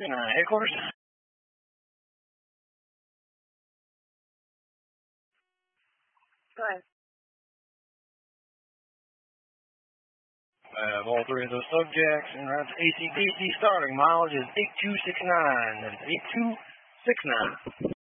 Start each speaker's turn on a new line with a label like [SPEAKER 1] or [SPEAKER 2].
[SPEAKER 1] Headquarters.
[SPEAKER 2] Go ahead.
[SPEAKER 1] All three of those subjects and that's ACDC starting mileage is 8269. That's 8269.